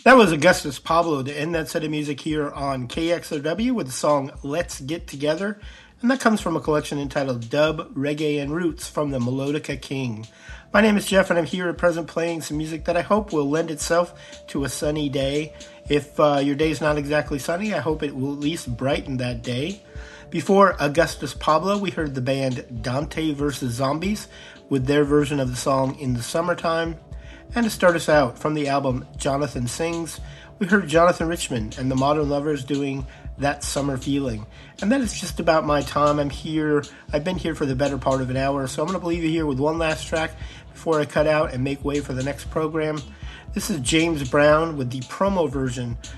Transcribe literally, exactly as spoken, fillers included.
That was Augustus Pablo to end that set of music here on K X O W with the song Let's Get Together. And that comes from a collection entitled Dub, Reggae, and Roots from the Melodica King. My name is Jeff, and I'm here at present playing some music that I hope will lend itself to a sunny day. If uh, your day is not exactly sunny, I hope it will at least brighten that day. Before Augustus Pablo, we heard the band Dante versus. Zombies with their version of the song In the Summertime. And to start us out, from the album Jonathan Sings, we heard Jonathan Richman and the Modern Lovers doing That Summer Feeling. And that is just about my time. I'm here, I've been here for the better part of an hour, so I'm going to leave you here with one last track before I cut out and make way for the next program. This is James Brown with the promo version